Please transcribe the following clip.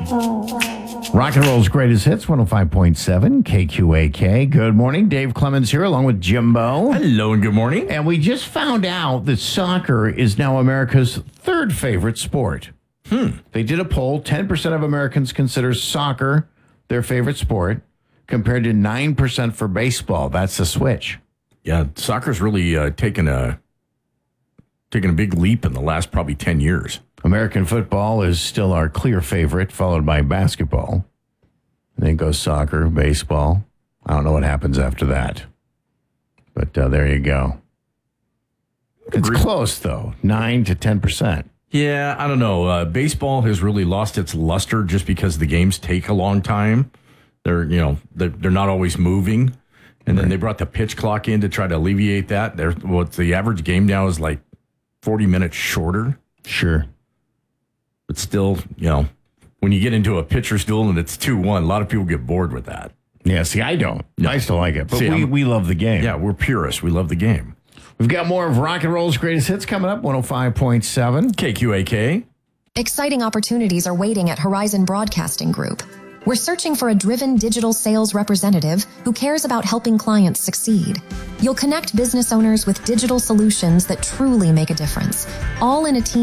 Rock and Roll's Greatest Hits, 105.7 KQAK. Good morning. Dave Clemens here along with Jimbo. Hello and good morning. And we just found out that soccer is now America's third favorite sport. They did a poll. 10% of Americans consider soccer their favorite sport compared to 9% for baseball. That's the switch. Yeah, soccer's really taken a big leap in the last probably 10 years. American football is still our clear favorite, followed by basketball. And then goes soccer, baseball. I don't know what happens after that. But there you go. It's close, though. 9 to 10%. Yeah, I don't know. Baseball has really lost its luster just because the games take a long time. They're not always moving. And then they brought the pitch clock in to try to alleviate that. The average game now is like 40 minutes shorter. Sure. But still, when you get into a pitcher's duel and it's 2-1, a lot of people get bored with that. Yeah, see, I don't. No. I still like it. But See, we love the game. Yeah, we're purists. We love the game. We've got more of Rock and Roll's Greatest Hits coming up, 105.7 KQAK. Exciting opportunities are waiting at Horizon Broadcasting Group. We're searching for a driven digital sales representative who cares about helping clients succeed. You'll connect business owners with digital solutions that truly make a difference, all in a team